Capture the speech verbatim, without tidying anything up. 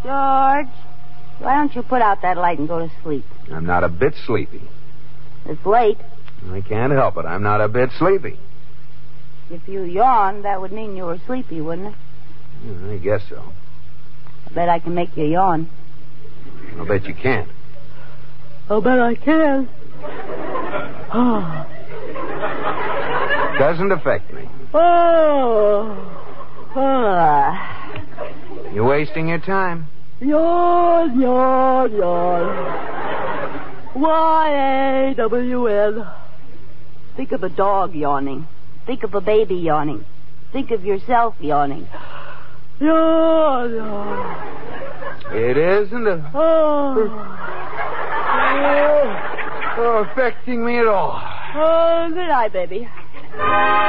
George, why don't you put out that light and go to sleep? I'm not a bit sleepy. It's late. I can't help it. I'm not a bit sleepy. If you yawned, that would mean you were sleepy, wouldn't it? Yeah, I guess so. I bet I can make you yawn. I'll bet you can't. I'll bet I can. Doesn't affect me. Oh. Oh. You're wasting your time. Yawn, yawn, yawn. Y A W N. Think of a dog yawning. Think of a baby yawning. Think of yourself yawning. Yawn, yawn. It isn't a... Oh. oh, affecting me at all. Oh, good night, baby.